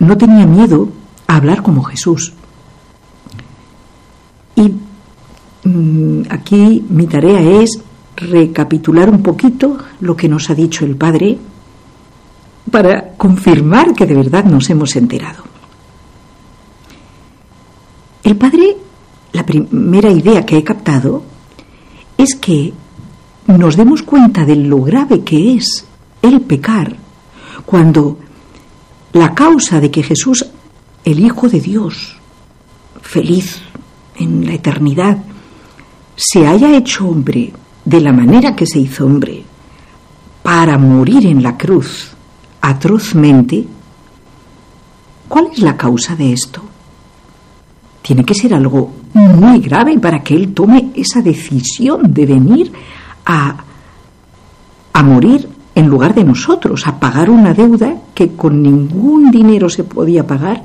no tenía miedo a hablar como Jesús. Y aquí mi tarea es recapitular un poquito lo que nos ha dicho el Padre para confirmar que de verdad nos hemos enterado. El Padre, la primera idea que he captado es que nos demos cuenta de lo grave que es el pecar cuando la causa de que Jesús, el Hijo de Dios, feliz en la eternidad, se haya hecho hombre de la manera que se hizo hombre para morir en la cruz atrozmente. ¿Cuál es la causa de esto? Tiene que ser algo muy grave para que Él tome esa decisión de venir a morir en lugar de nosotros, a pagar una deuda que con ningún dinero se podía pagar,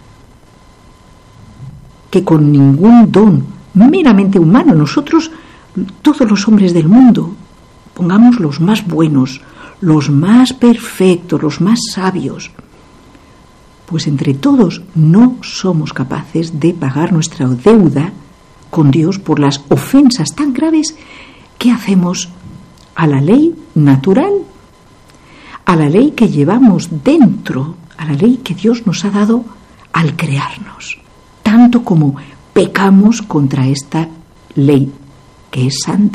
que con ningún don meramente humano. Nosotros, todos los hombres del mundo, pongamos los más buenos, los más perfectos, los más sabios, pues entre todos no somos capaces de pagar nuestra deuda con Dios por las ofensas tan graves que hacemos a la ley natural, a la ley que llevamos dentro, a la ley que Dios nos ha dado al crearnos, tanto como pecamos contra esta ley que es santa.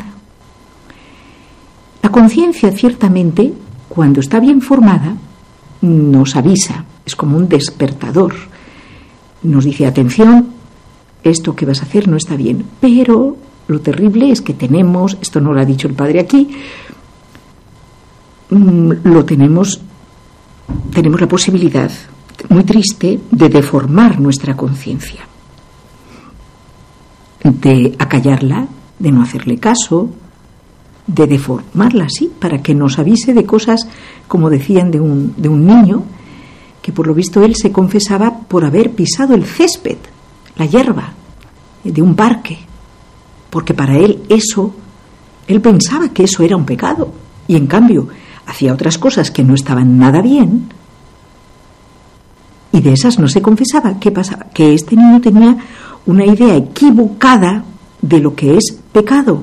La conciencia, ciertamente, cuando está bien formada, nos avisa, es como un despertador. Nos dice, atención, esto que vas a hacer no está bien. Pero lo terrible es que tenemos, esto no lo ha dicho el Padre aquí, tenemos la posibilidad, muy triste, de deformar nuestra conciencia, de acallarla, de no hacerle caso, de deformarla así, para que nos avise de cosas, como decían de un niño, que por lo visto él se confesaba por haber pisado el césped, la hierba, de un parque, porque para él pensaba que eso era un pecado, y en cambio hacía otras cosas que no estaban nada bien, y de esas no se confesaba. ¿Qué pasaba? Que este niño tenía una idea equivocada de lo que es pecado.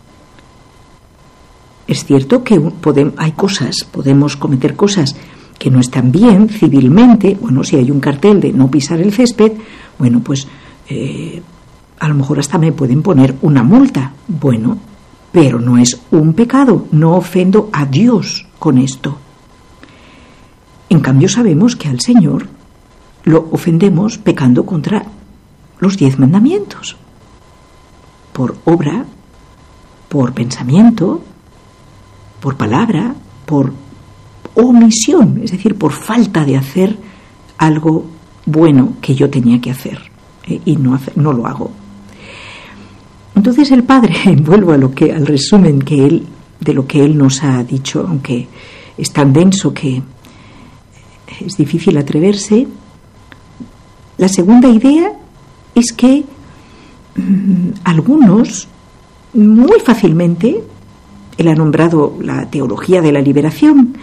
Es cierto que podemos cometer cosas que no están bien civilmente. Bueno, si hay un cartel de no pisar el césped, bueno, pues a lo mejor hasta me pueden poner una multa. Bueno, pero no es un pecado, no ofendo a Dios con esto. En cambio sabemos que al Señor lo ofendemos pecando contra los 10 mandamientos, por obra, por pensamiento, por palabra, por omisión, es decir, por falta de hacer algo bueno que yo tenía que hacer, y no lo hago. Entonces el Padre, vuelvo al resumen de lo que él nos ha dicho, aunque es tan denso que es difícil atreverse. La segunda idea es que algunos muy fácilmente, él ha nombrado la teología de la liberación,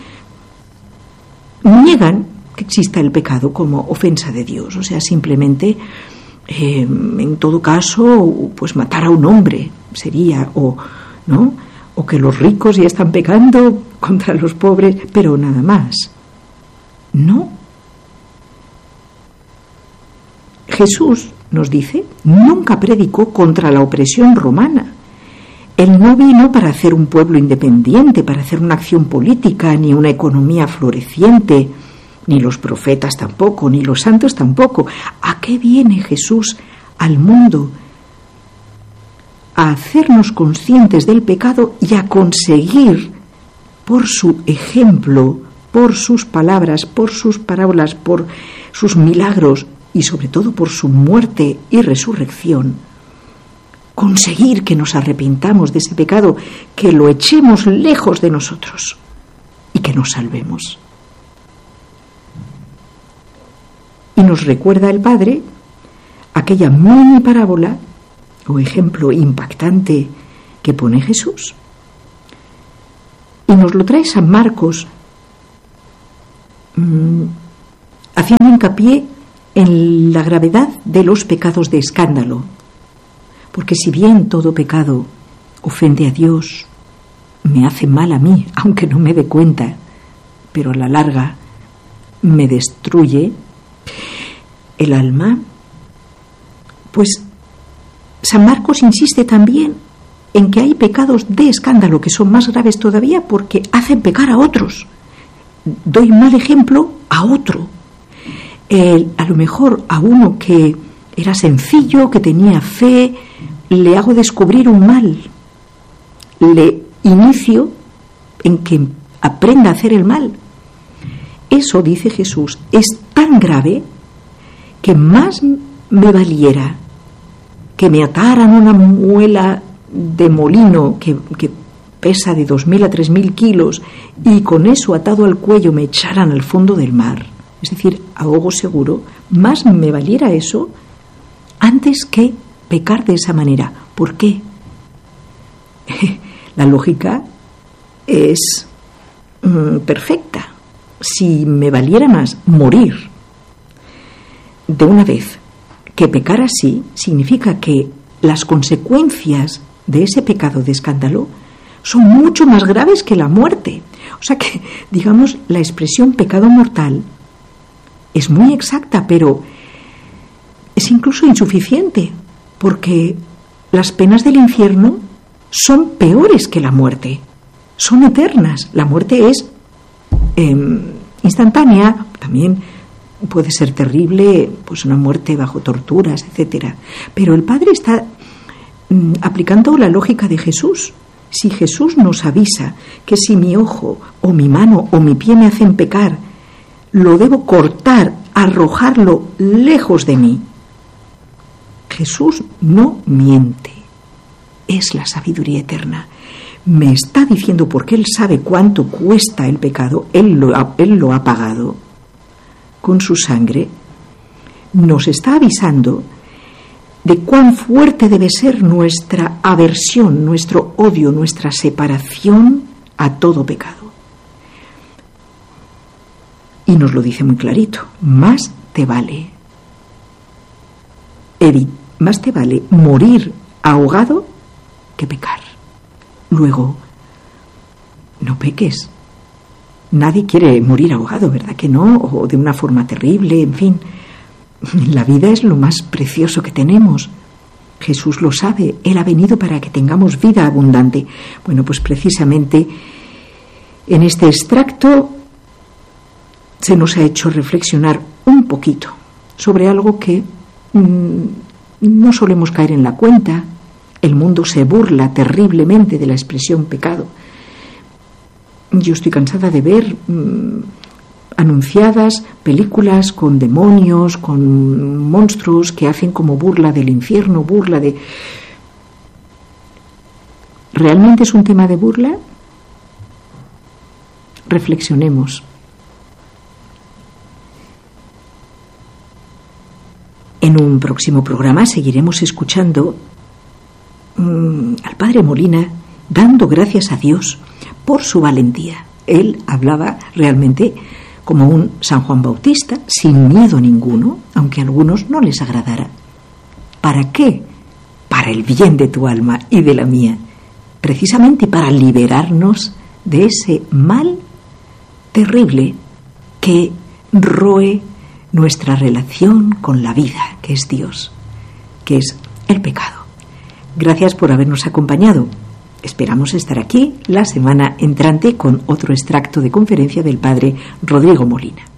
niegan que exista el pecado como ofensa de Dios. O sea, simplemente, en todo caso, pues matar a un hombre sería, ¿no? O que los ricos ya están pecando contra los pobres, pero nada más. No. Jesús, nos dice, nunca predicó contra la opresión romana. Él no vino para hacer un pueblo independiente, para hacer una acción política, ni una economía floreciente, ni los profetas tampoco, ni los santos tampoco. ¿A qué viene Jesús al mundo? A hacernos conscientes del pecado y a conseguir, por su ejemplo, por sus palabras, por sus parábolas, por sus milagros y sobre todo por su muerte y resurrección, conseguir que nos arrepintamos de ese pecado, que lo echemos lejos de nosotros y que nos salvemos. Y nos recuerda el Padre aquella mini parábola o ejemplo impactante que pone Jesús. Y nos lo trae San Marcos haciendo hincapié en la gravedad de los pecados de escándalo, porque si bien todo pecado ofende a Dios, me hace mal a mí, aunque no me dé cuenta, pero a la larga me destruye el alma, pues San Marcos insiste también en que hay pecados de escándalo que son más graves todavía porque hacen pecar a otros. Doy mal ejemplo a otro. A lo mejor a uno que era sencillo, que tenía fe, le hago descubrir un mal. Le inicio en que aprenda a hacer el mal. Eso, dice Jesús, es tan grave que más me valiera que me ataran una muela de molino que pesa de 2.000 a 3.000 kilos y con eso atado al cuello me echaran al fondo del mar, es decir, ahogo seguro, más me valiera eso antes que pecar de esa manera. ¿Por qué? La lógica es perfecta. Si me valiera más morir de una vez que pecar así, significa que las consecuencias de ese pecado de escándalo son mucho más graves que la muerte. O sea que, digamos, la expresión pecado mortal es muy exacta, pero es incluso insuficiente, porque las penas del infierno son peores que la muerte, son eternas. La muerte es instantánea, también puede ser terrible, pues una muerte bajo torturas, etcétera. Pero el Padre está aplicando la lógica de Jesús. Si Jesús nos avisa que si mi ojo o mi mano o mi pie me hacen pecar, lo debo cortar, arrojarlo lejos de mí. Jesús no miente. Es la sabiduría eterna. Me está diciendo, porque Él sabe cuánto cuesta el pecado, Él lo ha pagado con su sangre, nos está avisando de cuán fuerte debe ser nuestra aversión, nuestro odio, nuestra separación a todo pecado. Y nos lo dice muy clarito: más te vale morir ahogado que pecar. Luego, no peques. Nadie quiere morir ahogado, ¿verdad que no? O de una forma terrible, en fin. La vida es lo más precioso que tenemos. Jesús lo sabe. Él ha venido para que tengamos vida abundante. Bueno, pues precisamente en este extracto se nos ha hecho reflexionar un poquito sobre algo que no solemos caer en la cuenta. El mundo se burla terriblemente de la expresión pecado. Yo estoy cansada de ver anunciadas películas con demonios, con monstruos que hacen como burla del infierno, burla de... ¿Realmente es un tema de burla? Reflexionemos. En un próximo programa seguiremos escuchando al Padre Molina dando gracias a Dios por su valentía. Él hablaba realmente como un San Juan Bautista, sin miedo ninguno, aunque a algunos no les agradara. ¿Para qué? Para el bien de tu alma y de la mía, precisamente para liberarnos de ese mal terrible que roe nuestra relación con la vida, que es Dios, que es el pecado. Gracias por habernos acompañado. Esperamos estar aquí la semana entrante con otro extracto de conferencia del Padre Rodrigo Molina.